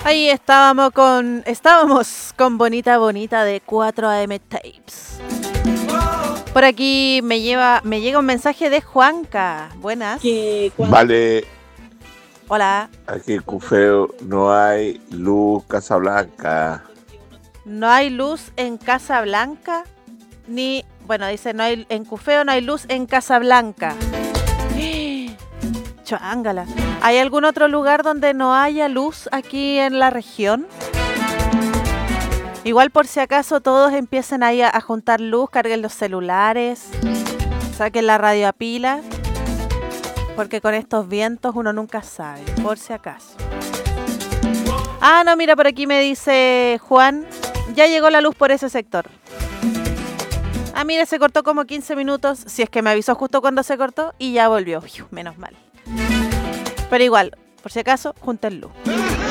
Ahí estábamos con Bonita Bonita de 4AM Tapes. Por aquí me llega un mensaje de Juanca. Buenas. Vale, Hola. aquí en Cufeo no hay luz Casablanca. No hay luz en Casablanca. Dice, no hay en Cufeo, no hay luz en Casablanca. Chángala. ¿Hay algún otro lugar donde no haya luz aquí en la región? Igual por si acaso todos empiecen ahí a juntar luz, carguen los celulares, saquen la radio a pila, porque con estos vientos uno nunca sabe, por si acaso. Ah, no, mira, por aquí me dice Juan, ya llegó la luz por ese sector. Ah, mira, se cortó como 15 minutos, si es que me avisó justo cuando se cortó, y ya volvió. Menos mal. Pero igual, por si acaso, junten luz.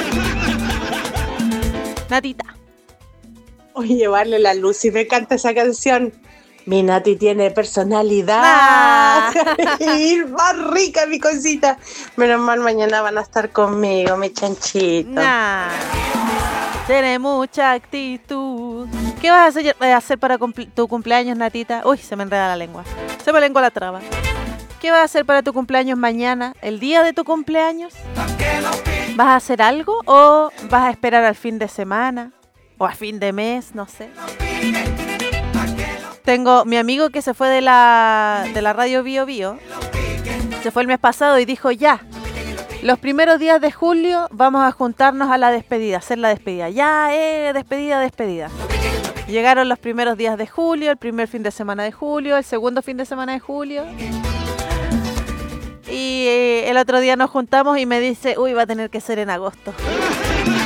Natita. Oye, llevarle la luz, y me encanta esa canción. Mi Nati tiene personalidad. Y más rica mi cosita. Menos mal mañana van a estar conmigo, mi chanchito. Tiene mucha actitud. ¿Qué vas a hacer para tu cumpleaños, Natita? Uy, se me enreda la lengua. Se me lengua la traba. ¿Qué vas a hacer para tu cumpleaños mañana? ¿El día de tu cumpleaños? ¿Vas a hacer algo o vas a esperar al fin de semana? ¿O a fin de mes? No sé. Tengo mi amigo que se fue de la radio Bio Bio. Se fue el mes pasado y dijo ya. Los primeros días de julio vamos a juntarnos a la despedida, hacer la despedida. Ya, despedida. Llegaron los primeros días de julio, el primer fin de semana de julio, el segundo fin de semana de julio. Y el otro día nos juntamos y me dice, uy, va a tener que ser en agosto.